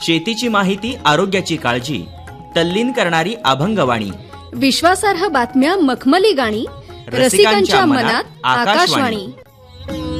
शेतीची माहिती, आरोग्याची काळजी, तल्लीन करणारी अभंगवाणी, विश्वासार्ह बातम्या, मखमली गाणी, रसिकांच्या मनात आकाशवाणी.